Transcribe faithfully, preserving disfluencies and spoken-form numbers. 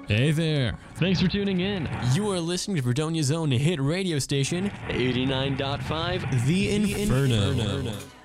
Hey there. Thanks for tuning in. You are listening to Fredonia's own hit radio station, eighty-nine point five The Inferno. The Inferno.